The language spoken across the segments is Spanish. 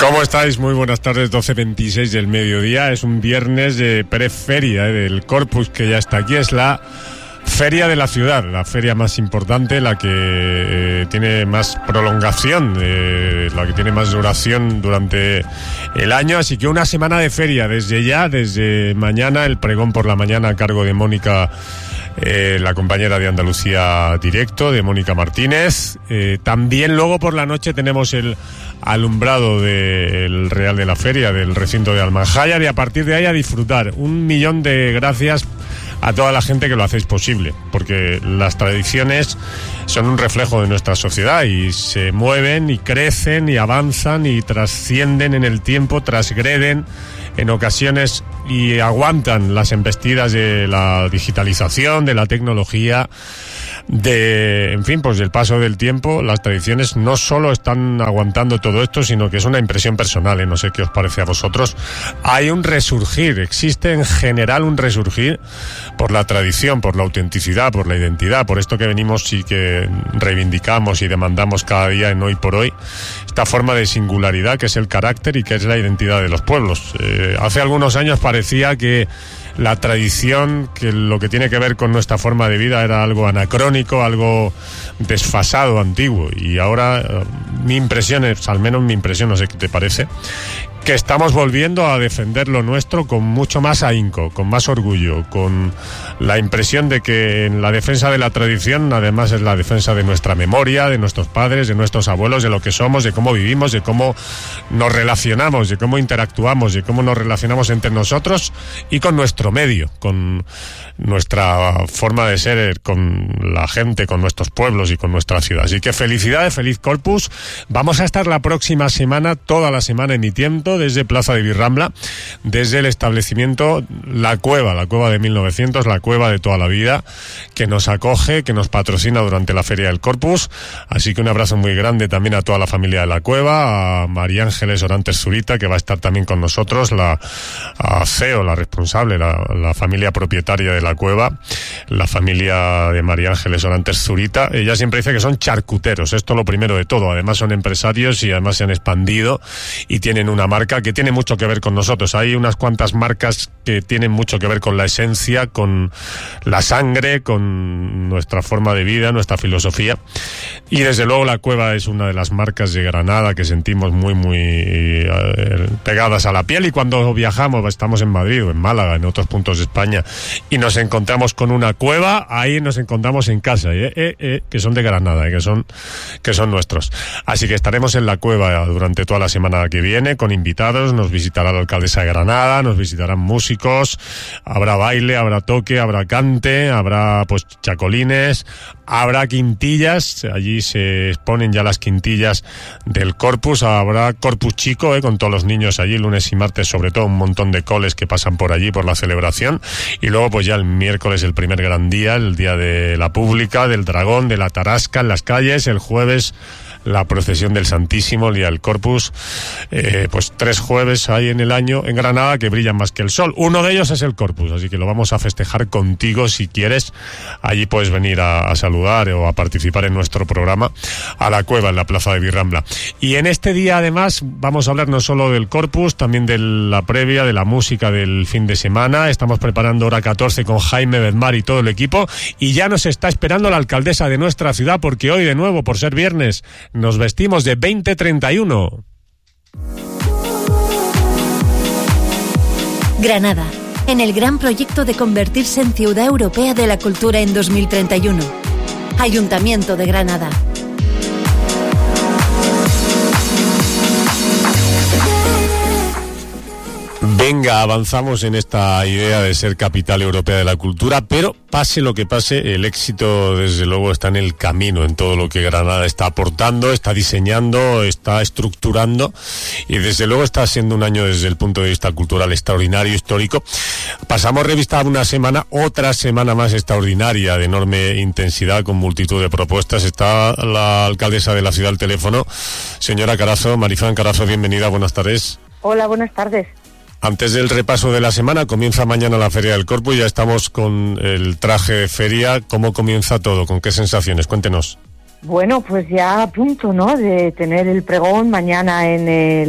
¿Cómo estáis? Muy buenas tardes, 12:26 del mediodía. Es un viernes de preferia del Corpus que ya está aquí. Es la feria de la ciudad, la feria más importante, la que tiene más prolongación, la que tiene más duración durante el año. Así que una semana de feria desde ya, desde mañana, el pregón por la mañana a cargo de Mónica, la compañera de Andalucía Directo, de Mónica Martínez. También luego por la noche tenemos el alumbrado del Real de la Feria, del recinto de Almanjayar, y a partir de ahí a disfrutar. 1.000.000 de gracias a toda la gente que lo hacéis posible, porque las tradiciones son un reflejo de nuestra sociedad y se mueven y crecen y avanzan y trascienden en el tiempo, transgreden en ocasiones y aguantan las embestidas de la digitalización, de la tecnología, en fin, pues del paso del tiempo. Las tradiciones no solo están aguantando todo esto, sino que es una impresión personal, no sé qué os parece a vosotros. Hay un resurgir, existe en general un resurgir por la tradición, por la autenticidad, por la identidad, por esto que venimos y que reivindicamos y demandamos cada día en Hoy por Hoy, esta forma de singularidad que es el carácter y que es la identidad de los pueblos. Hace algunos años parecía que la tradición, que lo que tiene que ver con nuestra forma de vida era algo anacrónico, algo desfasado, antiguo, y ahora mi impresión es, al menos mi impresión, no sé qué te parece, que estamos volviendo a defender lo nuestro con mucho más ahínco, con más orgullo, con la impresión de que en la defensa de la tradición además es la defensa de nuestra memoria, de nuestros padres, de nuestros abuelos, de lo que somos, de cómo vivimos, de cómo nos relacionamos, de cómo interactuamos, de cómo nos relacionamos entre nosotros y con nuestro medio, con nuestra forma de ser, con la gente, con nuestros pueblos y con nuestra ciudad. Así que felicidades, feliz Corpus. Vamos a estar la próxima semana, toda la semana emitiendo desde Plaza de Birrambla, desde el establecimiento La Cueva de 1900, la cueva de toda la vida, que nos acoge, que nos patrocina durante la Feria del Corpus. Así que un abrazo muy grande también a toda la familia de La Cueva, a María Ángeles Orantes Zurita, que va a estar también con nosotros, a CEO, la responsable, la familia propietaria de La Cueva, la familia de María Ángeles Orantes Zurita. Ella siempre dice que son charcuteros, esto lo primero de todo. Además son empresarios y además se han expandido y tienen una marca que tiene mucho que ver con nosotros. Hay unas cuantas marcas que tienen mucho que ver con la esencia, con la sangre, con nuestra forma de vida, nuestra filosofía. Y desde luego La Cueva es una de las marcas de Granada que sentimos muy pegadas a la piel, y cuando viajamos, estamos en Madrid o en Málaga, en otros puntos de España, y nos encontramos con una cueva, ahí nos encontramos en casa, que son de Granada, que son nuestros. Así que estaremos en La Cueva durante toda la semana que viene con invitados. Nos visitará la alcaldesa de Granada, nos visitarán músicos, habrá baile, habrá toque, habrá cante, habrá pues chacolines, habrá quintillas. Allí se exponen ya las quintillas del Corpus, habrá Corpus chico, con todos los niños allí, lunes y martes, sobre todo un montón de coles que pasan por allí por la celebración, y luego pues ya el miércoles el primer gran día, el día de la pública, del dragón, de la tarasca en las calles, el jueves la procesión del Santísimo, el día del Corpus. Pues 3 jueves hay en el año en Granada que brillan más que el sol. Uno de ellos es el Corpus, así que lo vamos a festejar contigo si quieres. Allí puedes venir a saludar o a participar en nuestro programa a La Cueva, en la Plaza de Birrambla. Y en este día además vamos a hablar no solo del Corpus, también de la previa, de la música del fin de semana. Estamos preparando hora 14 con Jaime Bedmar y todo el equipo, y ya nos está esperando la alcaldesa de nuestra ciudad, porque hoy de nuevo, por ser viernes, nos vestimos de 2031. Granada, en el gran proyecto de convertirse en Ciudad Europea de la Cultura en 2031. Ayuntamiento de Granada. Venga, avanzamos en esta idea de ser capital europea de la cultura, pero pase lo que pase, el éxito desde luego está en el camino, en todo lo que Granada está aportando, está diseñando, está estructurando, y desde luego está siendo un año desde el punto de vista cultural extraordinario, histórico. Pasamos revista a una semana, otra semana más extraordinaria, de enorme intensidad, con multitud de propuestas. Está la alcaldesa de la ciudad al teléfono, señora Carazo, Marifran Carazo, bienvenida, buenas tardes. Hola, buenas tardes. Antes del repaso de la semana, comienza mañana la Feria del Corpus, ya estamos con el traje de feria. ¿Cómo comienza todo? ¿Con qué sensaciones? Cuéntenos. Bueno, pues ya a punto, ¿no?, de tener el pregón mañana en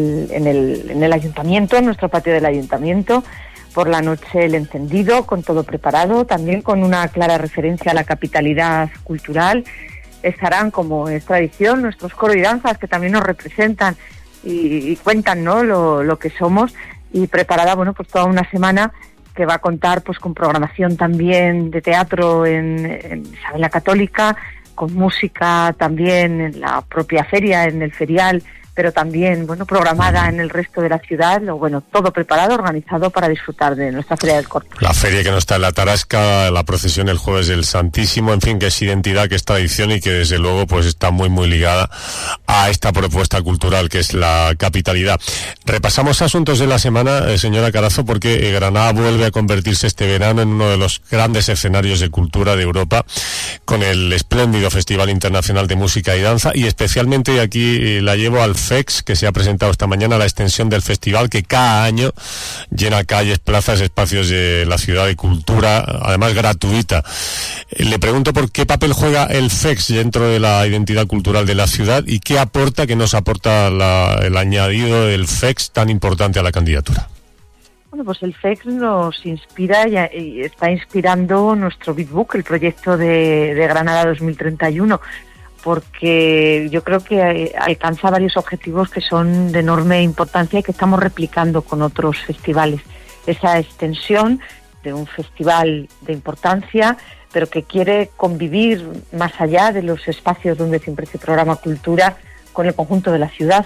el ayuntamiento, en nuestro patio del ayuntamiento. Por la noche el encendido, con todo preparado, también con una clara referencia a la capitalidad cultural. Estarán, como es tradición, nuestros coro y danzas, que también nos representan y cuentan, ¿no?, lo que somos. Y preparada, bueno, pues toda una semana que va a contar pues con programación también de teatro en Isabel la Católica, con música también en la propia feria, en el ferial, pero también, bueno, programada en el resto de la ciudad, todo preparado, organizado para disfrutar de nuestra Feria del Corpus. La feria que no está en la Tarasca, la procesión el Jueves del Santísimo, en fin, que es identidad, que es tradición y que desde luego pues está muy muy ligada a esta propuesta cultural que es la capitalidad. Repasamos asuntos de la semana, señora Carazo, porque Granada vuelve a convertirse este verano en uno de los grandes escenarios de cultura de Europa, con el espléndido Festival Internacional de Música y Danza, y especialmente, y aquí la llevo al FEX, que se ha presentado esta mañana, la extensión del festival que cada año llena calles, plazas, espacios de la ciudad de cultura, además gratuita. Le pregunto por qué papel juega el FEX dentro de la identidad cultural de la ciudad y qué aporta, qué nos aporta el añadido del FEX tan importante a la candidatura. Bueno, pues el FEX nos inspira y está inspirando nuestro Big Book, el proyecto de Granada 2031, porque yo creo que alcanza varios objetivos que son de enorme importancia y que estamos replicando con otros festivales. Esa extensión de un festival de importancia, pero que quiere convivir más allá de los espacios donde siempre se programa cultura con el conjunto de la ciudad,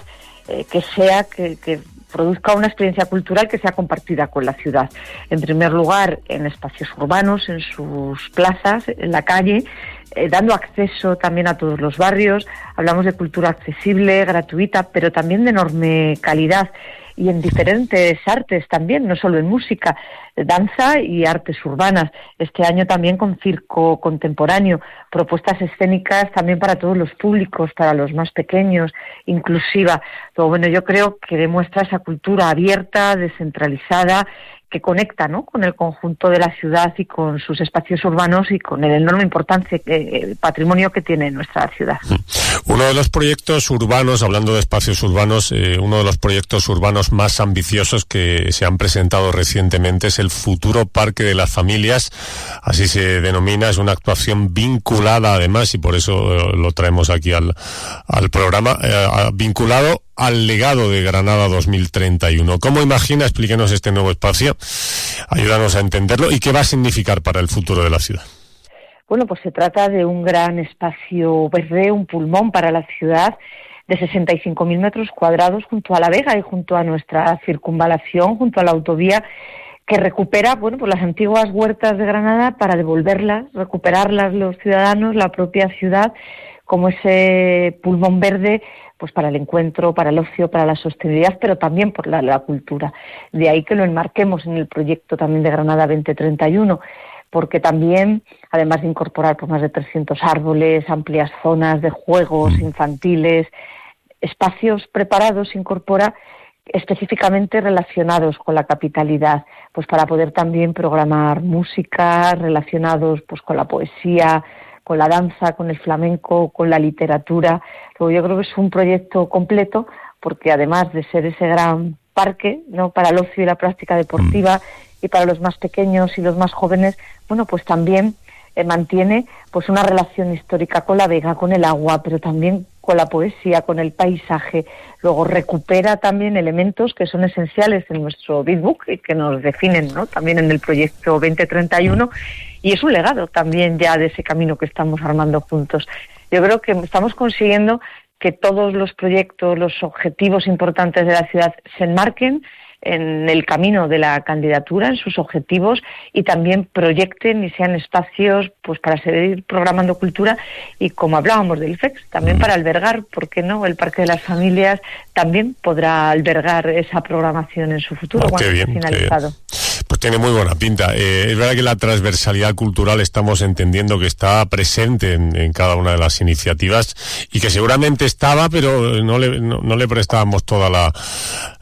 que produzca una experiencia cultural que sea compartida con la ciudad. En primer lugar, en espacios urbanos, en sus plazas, en la calle, dando acceso también a todos los barrios. Hablamos de cultura accesible, gratuita, pero también de enorme calidad, y en diferentes artes también, no solo en música, danza y artes urbanas. Este año también con circo contemporáneo, propuestas escénicas también para todos los públicos, para los más pequeños, inclusiva. Todo, yo creo que demuestra esa cultura abierta, descentralizada, que conecta, ¿no?, con el conjunto de la ciudad y con sus espacios urbanos y con el enorme importancia, el patrimonio que tiene nuestra ciudad. Uno de los proyectos urbanos, hablando de espacios urbanos, uno de los proyectos urbanos más ambiciosos que se han presentado recientemente es el futuro Parque de las Familias, así se denomina. Es una actuación vinculada además, y por eso lo traemos aquí al programa, vinculado al legado de Granada 2031. ¿Cómo imagina? Explíquenos este nuevo espacio, ayúdanos a entenderlo y qué va a significar para el futuro de la ciudad. Bueno, pues se trata de un gran espacio verde, un pulmón para la ciudad, de 65.000 metros cuadrados junto a la Vega y junto a nuestra circunvalación, junto a la autovía, que recupera, pues las antiguas huertas de Granada para devolverlas, recuperarlas los ciudadanos, la propia ciudad, como ese pulmón verde, pues para el encuentro, para el ocio, para la sostenibilidad, pero también por la cultura. De ahí que lo enmarquemos en el proyecto también de Granada 2031, porque también, además de incorporar pues más de 300 árboles, amplias zonas de juegos infantiles, espacios preparados, incorpora específicamente relacionados con la capitalidad, pues para poder también programar música relacionados pues con la poesía, con la danza, con el flamenco, con la literatura. Luego yo creo que es un proyecto completo, porque además de ser ese gran parque, ¿no?, para el ocio y la práctica deportiva, y para los más pequeños y los más jóvenes, pues también mantiene pues una relación histórica con la Vega, con el agua, pero también con la poesía, con el paisaje. Luego recupera también elementos que son esenciales en nuestro Big Book y que nos definen, ¿no?, también en el proyecto 2031, y es un legado también ya de ese camino que estamos armando juntos. Yo creo que estamos consiguiendo que todos los proyectos, los objetivos importantes de la ciudad se enmarquen en el camino de la candidatura, en sus objetivos, y también proyecten y sean espacios pues para seguir programando cultura, y como hablábamos del FEX, también para albergar, ¿por qué no?, el Parque de las Familias también podrá albergar esa programación en su futuro cuando esté finalizado. Pues tiene muy buena pinta. Es verdad que la transversalidad cultural estamos entendiendo que está presente en cada una de las iniciativas y que seguramente estaba, pero no le prestábamos toda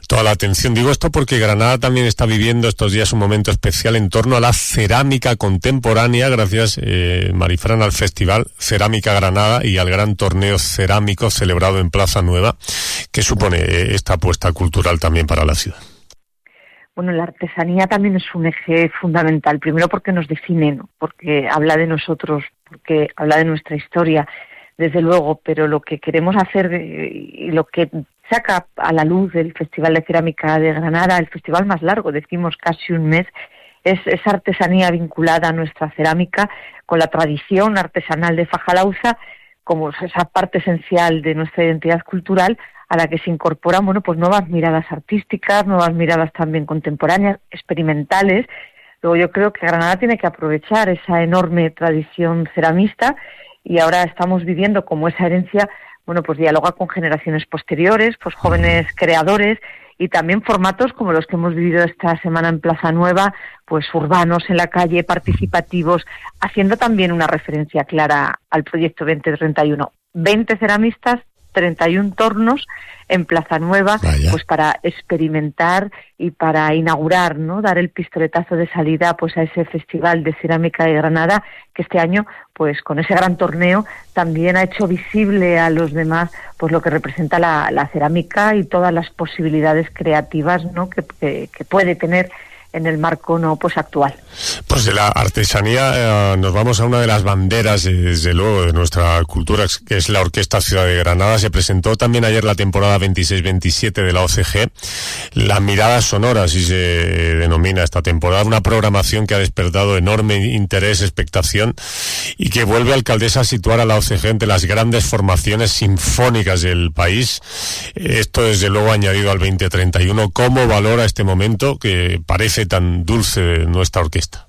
toda la atención. Digo esto porque Granada también está viviendo estos días un momento especial en torno a la cerámica contemporánea, gracias, Marifran, al Festival Cerámica Granada y al gran torneo cerámico celebrado en Plaza Nueva. ¿Qué supone esta apuesta cultural también para la ciudad? Bueno, la artesanía también es un eje fundamental. Primero porque nos define, ¿no? Porque habla de nosotros, porque habla de nuestra historia, desde luego, pero lo que queremos hacer y lo que saca a la luz el Festival de Cerámica de Granada, el festival más largo, decimos casi un mes, es esa artesanía vinculada a nuestra cerámica con la tradición artesanal de Fajalauza como esa parte esencial de nuestra identidad cultural, a la que se incorporan, bueno, pues nuevas miradas artísticas, nuevas miradas también contemporáneas, experimentales. Luego yo creo que Granada tiene que aprovechar esa enorme tradición ceramista y ahora estamos viviendo como esa herencia, bueno, pues dialoga con generaciones posteriores, pues jóvenes creadores y también formatos como los que hemos vivido esta semana en Plaza Nueva, pues urbanos en la calle, participativos, haciendo también una referencia clara al proyecto 2031. 20 ceramistas, 31 tornos en Plaza Nueva, Vaya. Pues para experimentar y para inaugurar, ¿no? Dar el pistoletazo de salida pues a ese Festival de Cerámica de Granada, que este año, pues con ese gran torneo, también ha hecho visible a los demás pues lo que representa la cerámica y todas las posibilidades creativas, ¿no? que puede tener en el marco no pues actual. Pues de la artesanía nos vamos a una de las banderas, desde luego, de nuestra cultura, que es la Orquesta Ciudad de Granada. Se presentó también ayer la temporada 26-27 de la OCG, La Mirada Sonora, así se denomina esta temporada, una programación que ha despertado enorme interés, expectación, y que vuelve, alcaldesa, a situar a la OCG entre las grandes formaciones sinfónicas del país. Esto, desde luego, añadido al 2031. ¿Cómo valora este momento que parece tan dulce de nuestra orquesta?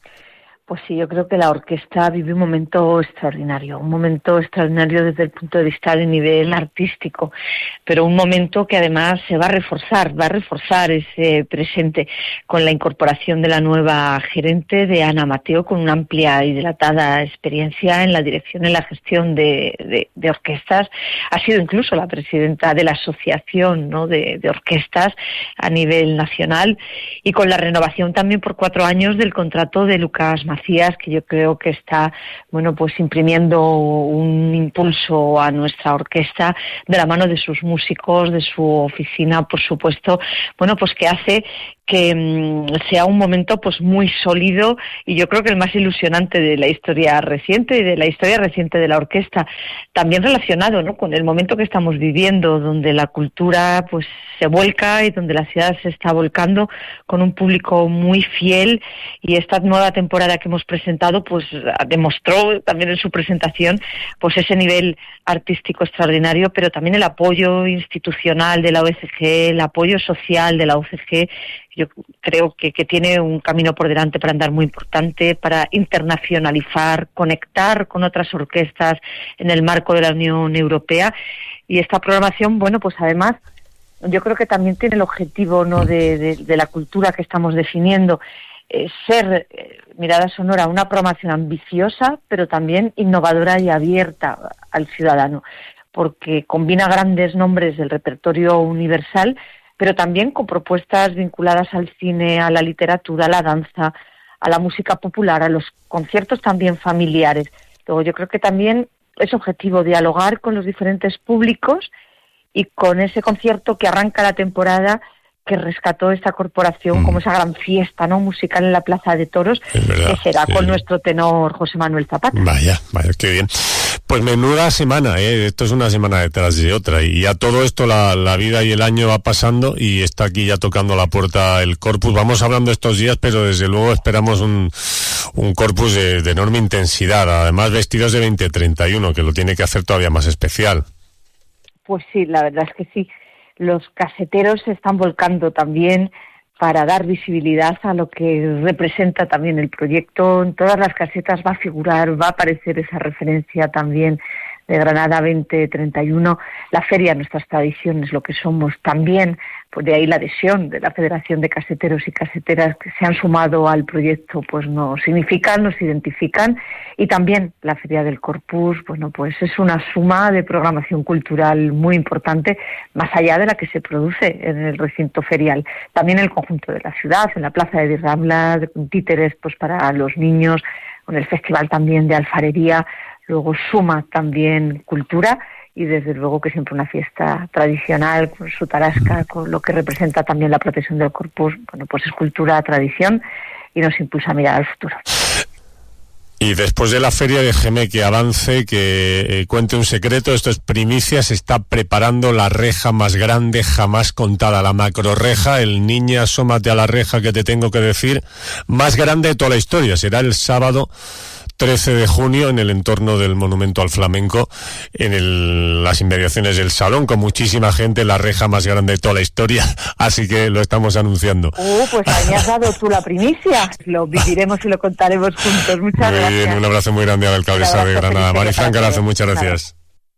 Pues sí, yo creo que la orquesta vive un momento extraordinario desde el punto de vista del nivel artístico, pero un momento que además se va a reforzar ese presente con la incorporación de la nueva gerente, de Ana Mateo, con una amplia y dilatada experiencia en la dirección y la gestión de orquestas. Ha sido incluso la presidenta de la asociación, ¿no? de orquestas a nivel nacional, y con la renovación también por 4 años del contrato de Lucas Macías, que yo creo que está, bueno, pues imprimiendo un impulso a nuestra orquesta de la mano de sus músicos, de su oficina, por supuesto, bueno, pues que hace que sea un momento pues muy sólido y yo creo que el más ilusionante de la historia reciente y de la historia reciente de la orquesta, también relacionado, ¿no? con el momento que estamos viviendo, donde la cultura pues se vuelca y donde la ciudad se está volcando con un público muy fiel, y esta nueva temporada que hemos presentado pues demostró también en su presentación pues ese nivel artístico extraordinario, pero también el apoyo institucional de la OCG, el apoyo social de la OCG. Yo creo que tiene un camino por delante para andar muy importante, para internacionalizar, conectar con otras orquestas en el marco de la Unión Europea. Y esta programación, bueno, pues además, yo creo que también tiene el objetivo, ¿no? de la cultura que estamos definiendo, ser Mirada Sonora, una programación ambiciosa, pero también innovadora y abierta al ciudadano, porque combina grandes nombres del repertorio universal, pero también con propuestas vinculadas al cine, a la literatura, a la danza, a la música popular, a los conciertos también familiares. Luego yo creo que también es objetivo dialogar con los diferentes públicos, y con ese concierto que arranca la temporada, que rescató esta corporación como esa gran fiesta, ¿no? musical en la Plaza de Toros, verdad, que será sí, con nuestro tenor José Manuel Zapata. Vaya, qué bien. Pues menuda semana, esto es una semana detrás de otra, y a todo esto la vida y el año va pasando, y está aquí ya tocando la puerta el Corpus. Vamos hablando estos días, pero desde luego esperamos un Corpus de enorme intensidad, además vestidos de 2031, que lo tiene que hacer todavía más especial. Pues sí, la verdad es que sí. Los caseteros se están volcando también para dar visibilidad a lo que representa también el proyecto. En todas las casetas va a figurar, va a aparecer esa referencia también Granada 2031, la feria, nuestras tradiciones, lo que somos. También, pues de ahí la adhesión de la Federación de Caseteros y Caseteras que se han sumado al proyecto, pues nos significan, nos identifican. Y también la Feria del Corpus, bueno, pues es una suma de programación cultural muy importante, más allá de la que se produce en el recinto ferial. También en el conjunto de la ciudad, en la Plaza de Rambla, con títeres pues para los niños, con el festival también de alfarería. Luego suma también cultura y desde luego que siempre una fiesta tradicional con su tarasca, con lo que representa también la protección del corpus. Bueno, pues es cultura, tradición y nos impulsa a mirar al futuro. Y después de la feria, déjeme que avance, que cuente un secreto. Esto es primicia. Se está preparando la reja más grande jamás contada, la macroreja. El niño, asómate a la reja que te tengo que decir, más grande de toda la historia. Será el sábado 13 de junio en el entorno del Monumento al Flamenco, en las inmediaciones del Salón, con muchísima gente, la reja más grande de toda la historia, así que lo estamos anunciando. Pues ahí has dado tú la primicia, lo viviremos y lo contaremos juntos. Muchas gracias. Muy bien, un abrazo muy grande a la alcaldesa de Granada. Marifran Carazo, muchas gracias.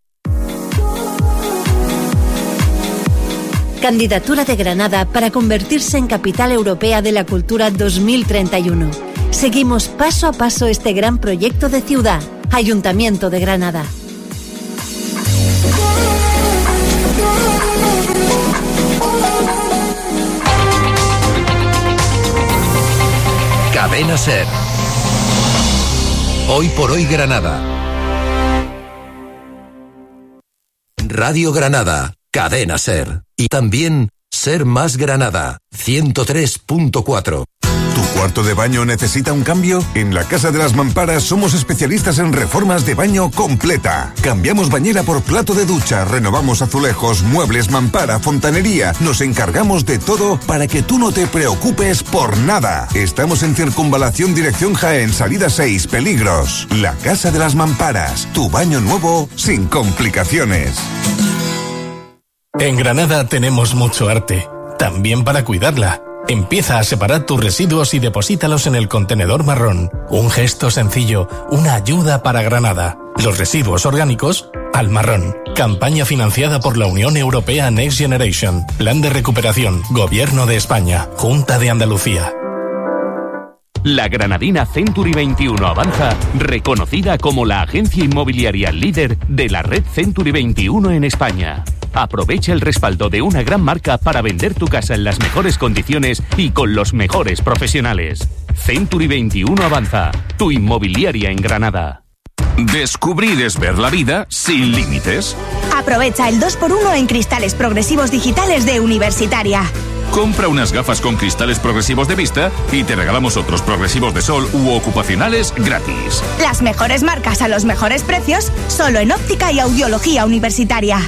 Candidatura de Granada para convertirse en Capital Europea de la Cultura 2031. Seguimos paso a paso este gran proyecto de ciudad. Ayuntamiento de Granada. Cadena SER. Hoy por hoy Granada. Radio Granada, Cadena SER. Y también Ser Más Granada, 103.4. ¿Tu cuarto de baño necesita un cambio? En la Casa de las Mamparas somos especialistas en reformas de baño completa. Cambiamos bañera por plato de ducha, renovamos azulejos, muebles, mampara, fontanería. Nos encargamos de todo para que tú no te preocupes por nada. Estamos en Circunvalación Dirección Jaén, salida 6, Peligros. La Casa de las Mamparas, tu baño nuevo sin complicaciones. En Granada tenemos mucho arte, también para cuidarla. Empieza a separar tus residuos y deposítalos en el contenedor marrón. Un gesto sencillo, una ayuda para Granada. Los residuos orgánicos al marrón. Campaña financiada por la Unión Europea Next Generation. Plan de recuperación. Gobierno de España. Junta de Andalucía. La granadina Century 21 Avanza, reconocida como la agencia inmobiliaria líder de la red Century 21 en España. Aprovecha el respaldo de una gran marca para vender tu casa en las mejores condiciones y con los mejores profesionales. Century 21 Avanza, tu inmobiliaria en Granada. Descubrir es ver la vida sin límites. Aprovecha el 2x1 en cristales progresivos digitales de Universitaria. Compra unas gafas con cristales progresivos de vista y te regalamos otros progresivos de sol u ocupacionales gratis. Las mejores marcas a los mejores precios, solo en óptica y audiología Universitaria.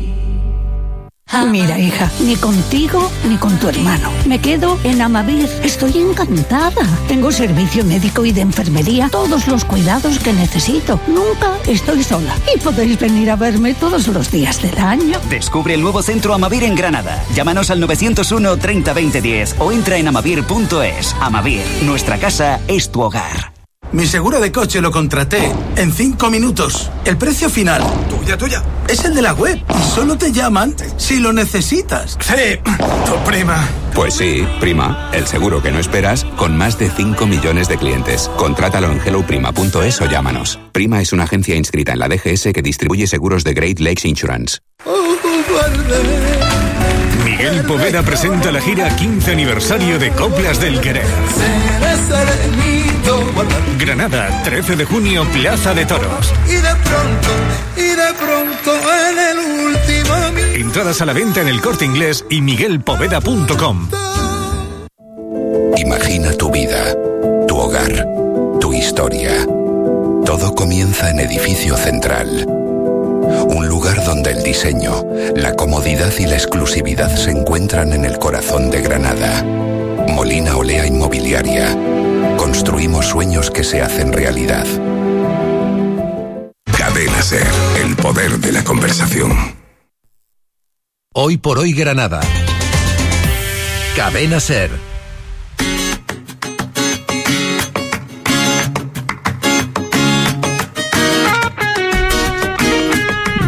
Mira, hija, ni contigo ni con tu hermano. Me quedo en Amavir. Estoy encantada. Tengo servicio médico y de enfermería, todos los cuidados que necesito. Nunca estoy sola. Y podéis venir a verme todos los días del año. Descubre el nuevo centro Amavir en Granada. Llámanos al 901 30 20 10 o entra en amavir.es. Amavir, nuestra casa es tu hogar. Mi seguro de coche lo contraté en 5 minutos. El precio final, tuya, es el de la web. Y solo te llaman si lo necesitas. Sí, tu prima. Pues sí, Prima, el seguro que no esperas, con más de 5 millones de clientes. Contrátalo en helloprima.es o llámanos. Prima es una agencia inscrita en la DGS que distribuye seguros de Great Lakes Insurance. Miguel Poveda presenta la gira 15 aniversario de Coplas del Querer. Granada, 13 de junio, Plaza de Toros. Y de pronto en el último... Entradas a la venta en El Corte Inglés y miguelpoveda.com. Imagina tu vida, tu hogar, tu historia. Todo comienza en Edificio Central. Un lugar donde el diseño, la comodidad y la exclusividad se encuentran en el corazón de Granada. Molina Olea Inmobiliaria. Construimos sueños que se hacen realidad. Cadena SER, el poder de la conversación. Hoy por hoy Granada. Cadena SER.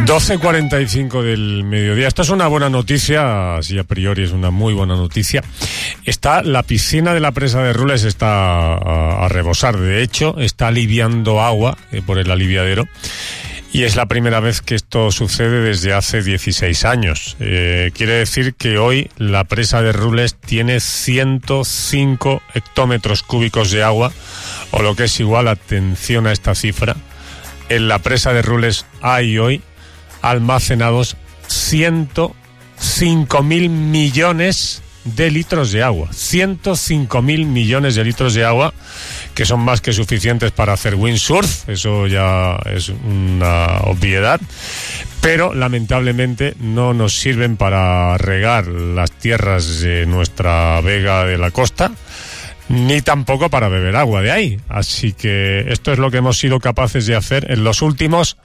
12:45 del mediodía. Esta es una buena noticia, así a priori es una muy buena noticia. La piscina de la presa de Rules está a rebosar. De hecho, está aliviando agua por el aliviadero. Y es la primera vez que esto sucede desde hace 16 años. Quiere decir que hoy la presa de Rules tiene 105 hectómetros cúbicos de agua, o lo que es igual, atención a esta cifra, en la presa de Rules hay hoy almacenados 105.000 millones de litros de agua. 105.000 millones de litros de agua, que son más que suficientes para hacer windsurf, eso ya es una obviedad, pero lamentablemente no nos sirven para regar las tierras de nuestra vega de la costa, ni tampoco para beber agua de ahí. Así que esto es lo que hemos sido capaces de hacer en los últimos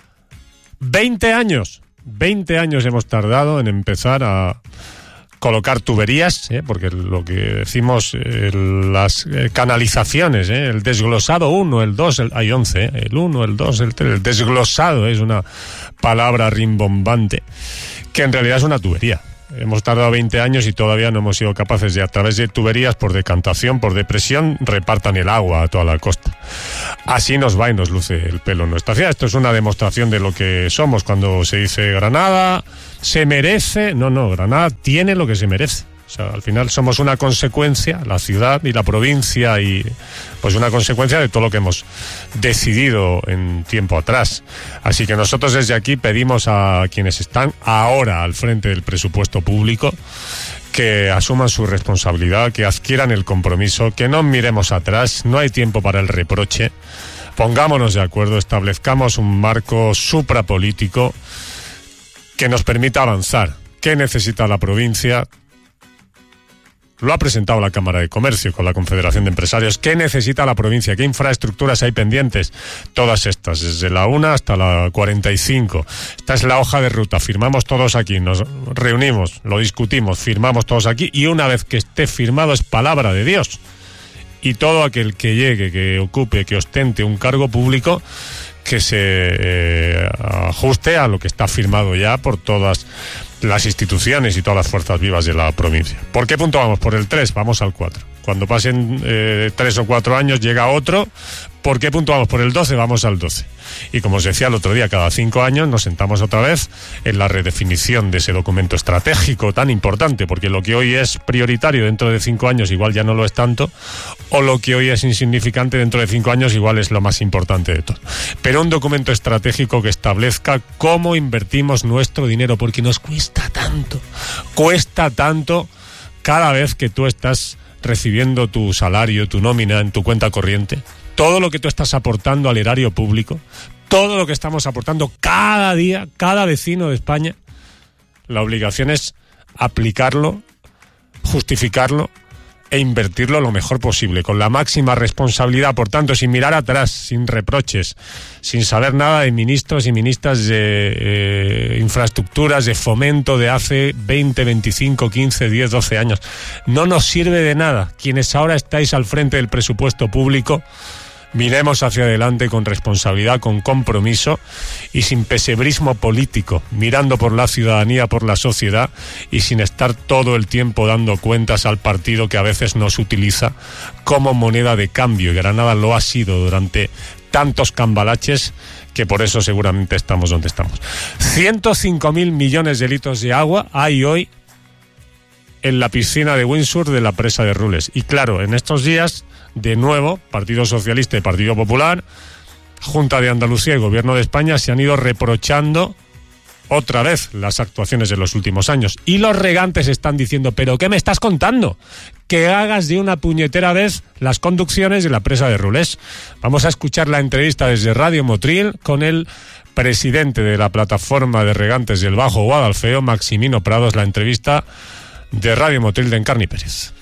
20 años. 20 años hemos tardado en empezar a colocar tuberías, porque lo que decimos, las canalizaciones, el desglosado 1, el 2, hay 11, el 1, el 2, el 3, el desglosado es una palabra rimbombante, que en realidad es una tubería. Hemos tardado 20 años y todavía no hemos sido capaces de, a través de tuberías, por decantación, por depresión, repartan el agua a toda la costa. Así nos va y nos luce el pelo en nuestra ciudad. Esto es una demostración de lo que somos cuando se dice Granada se merece. No, Granada tiene lo que se merece. O sea, al final somos una consecuencia, la ciudad y la provincia, y pues una consecuencia de todo lo que hemos decidido en tiempo atrás. Así que nosotros desde aquí pedimos a quienes están ahora al frente del presupuesto público que asuman su responsabilidad, que adquieran el compromiso, que no miremos atrás, no hay tiempo para el reproche. Pongámonos de acuerdo, establezcamos un marco suprapolítico que nos permita avanzar. ¿Qué necesita la provincia? Lo ha presentado la Cámara de Comercio con la Confederación de Empresarios. ¿Qué necesita la provincia? ¿Qué infraestructuras hay pendientes? Todas estas, desde la 1 hasta la 45. Esta es la hoja de ruta. Firmamos todos aquí, nos reunimos, lo discutimos, firmamos todos aquí, y una vez que esté firmado es palabra de Dios. Y todo aquel que llegue, que ocupe, que ostente un cargo público, que se ajuste a lo que está firmado ya por todas las instituciones y todas las fuerzas vivas de la provincia. ¿Por qué punto vamos? Por el 3, vamos al 4. Cuando pasen 3 o 4 años llega otro. ¿Por qué punto vamos? Por el 12, vamos al 12. Y como os decía el otro día, cada 5 años nos sentamos otra vez en la redefinición de ese documento estratégico tan importante, porque lo que hoy es prioritario dentro de 5 años igual ya no lo es tanto, o lo que hoy es insignificante dentro de 5 años igual es lo más importante de todo. Pero un documento estratégico que establezca cómo invertimos nuestro dinero, porque nos cuesta tanto cada vez que tú estás recibiendo tu salario, tu nómina en tu cuenta corriente, todo lo que tú estás aportando al erario público, todo lo que estamos aportando cada día, cada vecino de España, la obligación es aplicarlo, justificarlo e invertirlo lo mejor posible, con la máxima responsabilidad, por tanto, sin mirar atrás, sin reproches, sin saber nada de ministros y ministras de infraestructuras, de fomento de hace 20, 25, 15, 10, 12 años. No nos sirve de nada. Quienes ahora estáis al frente del presupuesto público, miremos hacia adelante con responsabilidad, con compromiso y sin pesebrismo político, mirando por la ciudadanía, por la sociedad, y sin estar todo el tiempo dando cuentas al partido que a veces nos utiliza como moneda de cambio. Y Granada lo ha sido durante tantos cambalaches, que por eso seguramente estamos donde estamos. 105.000 millones de litros de agua hay hoy en la piscina de Windsor de la presa de Rules. Y claro, en estos días, de nuevo, Partido Socialista y Partido Popular, Junta de Andalucía y Gobierno de España se han ido reprochando otra vez las actuaciones de los últimos años. Y los regantes están diciendo, ¿pero qué me estás contando? Que hagas de una puñetera vez las conducciones de la presa de Rules. Vamos a escuchar la entrevista desde Radio Motril con el presidente de la plataforma de regantes del Bajo Guadalfeo, Maximino Prados, la entrevista de Radio Motril de Encarni Pérez.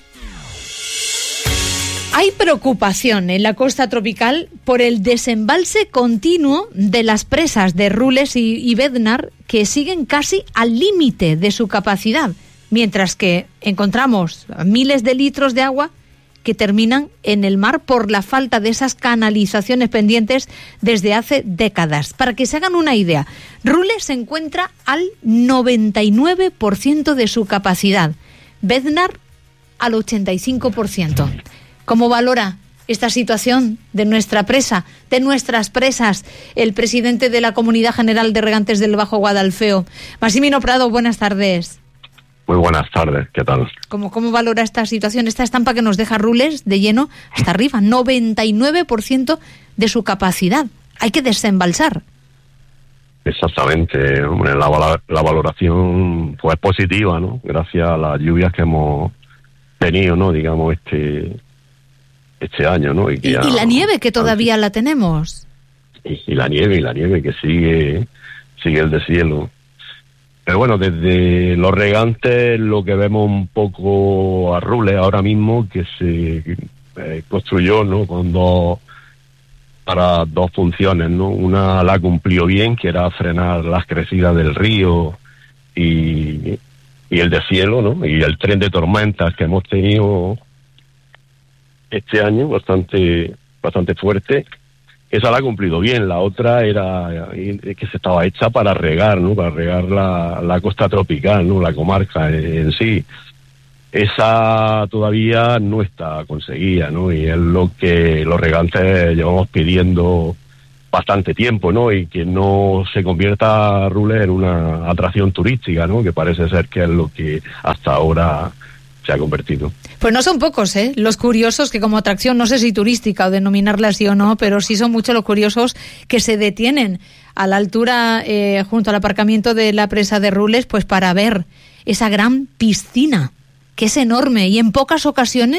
Hay preocupación en la costa tropical por el desembalse continuo de las presas de Rules y Bednar, que siguen casi al límite de su capacidad, mientras que encontramos miles de litros de agua que terminan en el mar por la falta de esas canalizaciones pendientes desde hace décadas. Para que se hagan una idea, Rules se encuentra al 99% de su capacidad, Bednar al 85%. ¿Cómo valora esta situación de nuestra presa, de nuestras presas, el presidente de la Comunidad General de Regantes del Bajo Guadalfeo? Massimino Prado, buenas tardes. Muy buenas tardes, ¿qué tal? ¿Cómo valora esta situación, esta estampa que nos deja Rules de lleno hasta arriba? 99% de su capacidad. Hay que desembalsar. Exactamente, hombre, la valoración pues positiva, ¿no? Gracias a las lluvias que hemos tenido, ¿no? Digamos, este año, ¿no? Y la nieve, que todavía la tenemos. Y la nieve que sigue el deshielo. Pero bueno, desde los regantes lo que vemos un poco a Rules ahora mismo, que se construyó, ¿no? Para dos funciones, ¿no? Una la cumplió bien, que era frenar las crecidas del río y el deshielo, ¿no? Y el tren de tormentas que hemos tenido este año, bastante fuerte. Esa la ha cumplido bien. La otra era que se estaba hecha para regar, ¿no? Para regar la costa tropical, ¿no? La comarca en sí. Esa todavía no está conseguida, ¿no? Y es lo que los regantes llevamos pidiendo bastante tiempo, ¿no? Y que no se convierta Rules en una atracción turística, ¿no? Que parece ser que es lo que hasta ahora se ha convertido. Pues no son pocos, los curiosos que como atracción, no sé si turística o denominarla así o no, pero sí son muchos los curiosos que se detienen a la altura, junto al aparcamiento de la presa de Rules, pues para ver esa gran piscina, que es enorme, y en pocas ocasiones